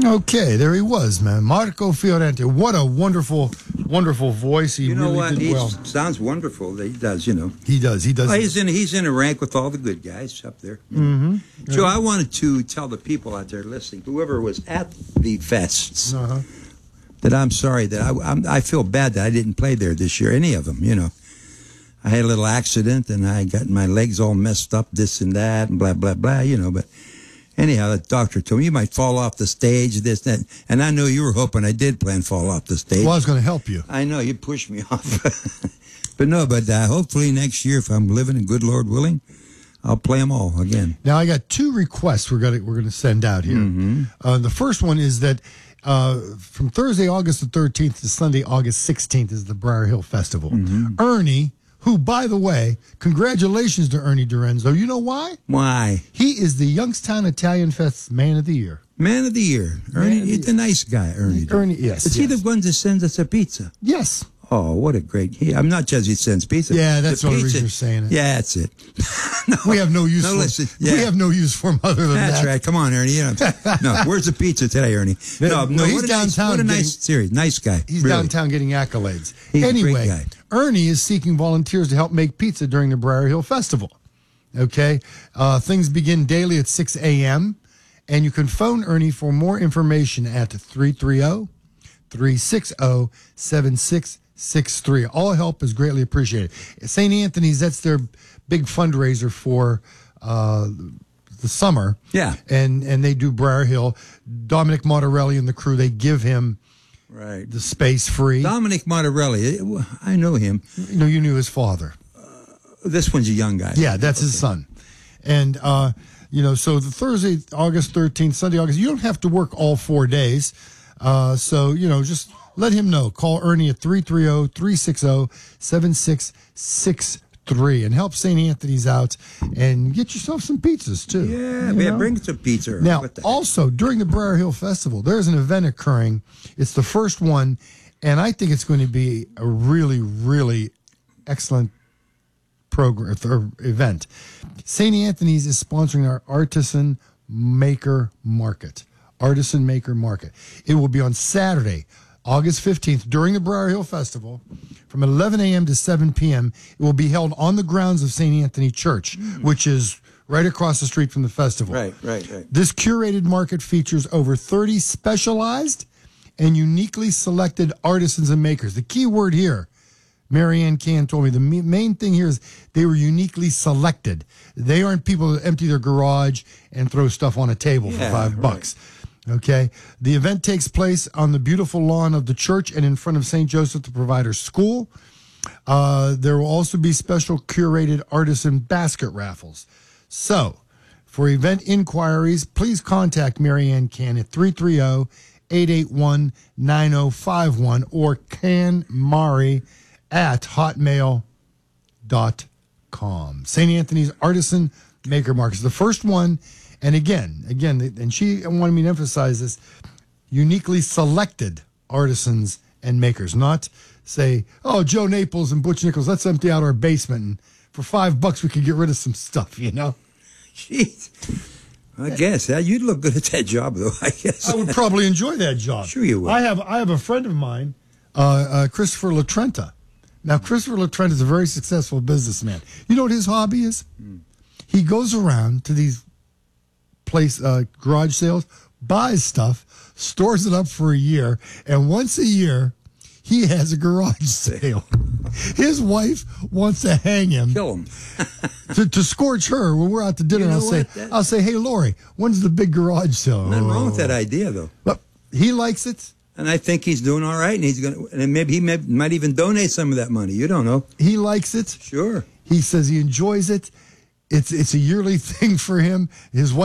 Okay, there he was, man. Marco Fiorente. What a wonderful, wonderful voice. He really did well. He sounds wonderful. He does, He does. He does. Well, he's in a rank with all the good guys up there. Mm-hmm. Joe, I wanted to tell the people out there listening, whoever was at the fests, that I'm sorry that I feel bad that I didn't play there this year. Any of them, I had a little accident and I got my legs all messed up, this and that, and blah blah blah. But. Anyhow, the doctor told me you might fall off the stage, this, that. And I know you were hoping I did plan to fall off the stage. Well, I was going to help you. I know, you pushed me off. But hopefully next year, if I'm living and good Lord willing, I'll play them all again. Now, I got 2 requests we're going to send out here. Mm-hmm. The first one is that from Thursday, August the 13th to Sunday, August 16th is the Briar Hill Festival. Mm-hmm. Ernie, who, by the way, congratulations to Ernie Dorenzo. You know why? Why? He is the Youngstown Italian Fest Man of the Year. Man of the Year. Ernie, he's a nice guy, Ernie. Ernie, yes. Is he the one that sends us a pizza? Yes. Oh, what a great... I'm not just he sends pizza. Yeah, that's the only reason you're saying it. Yeah, that's it. No, we have no use for him. Yeah. We have no use for him other than that. That's right. Come on, Ernie. No, where's the pizza today, Ernie? No, he's downtown. What a nice series. Nice guy. He's really. Downtown getting accolades. He's anyway, a great guy. Ernie is seeking volunteers to help make pizza during the Briar Hill Festival. Okay? Things begin daily at 6 a.m., and you can phone Ernie for more information at 330-360-7663. All help is greatly appreciated. St. Anthony's, that's their big fundraiser for the summer. Yeah. And they do Briar Hill. Dominic Montarelli and the crew, they give him the space free. Dominic Montarelli, I know him. You knew his father. This one's a young guy. Yeah, that's his son. And, so the Thursday, August 13th, Sunday, August, you don't have to work all 4 days. Just let him know. Call Ernie at 330-360-7663 and help St. Anthony's out and get yourself some pizzas, too. Yeah, bring some pizza. Now, also, during the Briar Hill Festival, there's an event occurring. It's the first one, and I think it's going to be a really, really excellent program or event. St. Anthony's is sponsoring our Artisan Maker Market. It will be on Saturday, August 15th, during the Briar Hill Festival, from 11 a.m. to 7 p.m. It will be held on the grounds of St. Anthony Church, which is right across the street from the festival. Right. This curated market features over 30 specialized and uniquely selected artisans and makers. The key word here, Marianne Can told me, the main thing here is they were uniquely selected. They aren't people that empty their garage and throw stuff on a table for $5. Okay. The event takes place on the beautiful lawn of the church and in front of St. Joseph the Provider School. There will also be special curated artisan basket raffles. So, for event inquiries, please contact Marianne Can at 330-881-9051 or canmari@hotmail.com. St. Anthony's Artisan Maker Market is the first one. And again, and she wanted me to emphasize this, uniquely selected artisans and makers, not say, oh, Joe Naples and Butch Nichols, let's empty out our basement, and for $5 we could get rid of some stuff, Jeez. I guess you'd look good at that job, though. I guess I would probably enjoy that job. Sure you would. I have a friend of mine, Christopher LaTrenta. Now, Christopher LaTrenta is a very successful businessman. You know what his hobby is? He goes around to these garage sales, buys stuff, stores it up for a year, and once a year he has a garage sale. His wife wants to hang him, kill him, to scorch her when we're out to dinner. I'll say, hey Lori, when's the big garage sale? Nothing wrong with that idea, though. But he likes it, and I think he's doing all right. And he's and maybe he might even donate some of that money. You don't know. He likes it. Sure. He says he enjoys it. It's a yearly thing for him. His wife